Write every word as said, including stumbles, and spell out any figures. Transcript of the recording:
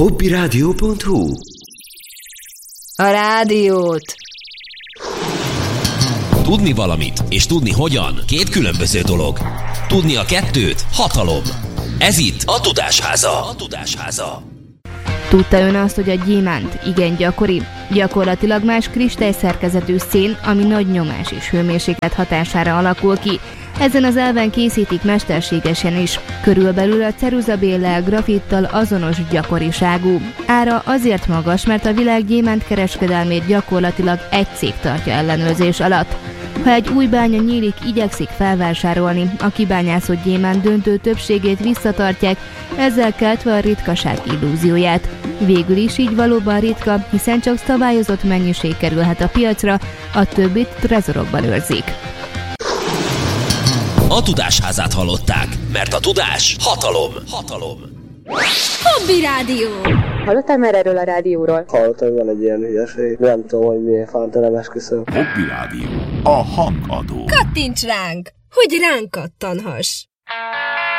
hobbiradio pont hu. A rádiót. Tudni valamit és tudni hogyan két különböző dolog. Tudni a kettőt hatalom. Ez itt a Tudásháza. A Tudásháza. Tudta ön azt, hogy a gyémánt igen gyakori, gyakorlatilag más kristályszerkezetű szén, ami nagy nyomás és hőmérséklet hatására alakul ki. Ezen az elven készítik mesterségesen is. Körülbelül a ceruzabéllel, grafittal azonos gyakoriságú. Ára azért magas, mert a világ gyémánt kereskedelmét gyakorlatilag egy cég tartja ellenőrzés alatt. Ha egy új bánya nyílik, igyekszik felvásárolni, a kibányászott gyémánt döntő többségét visszatartják, ezzel keltve a ritkaság illúzióját. Végül is így valóban ritka, hiszen csak szabályozott mennyiség kerülhet a piacra, a többit trezorokban őrzik. A Tudásházát hallották, mert a tudás hatalom. Hatalom. Hobby Rádió. Hallottál már erről a rádióról? Hallottam, hogy van egy ilyen hülyeség. Nem tudom, hogy miért fánta esküszöm. Hobby Rádió. A hangadó. Kattints ránk, hogy ránk kattanhass.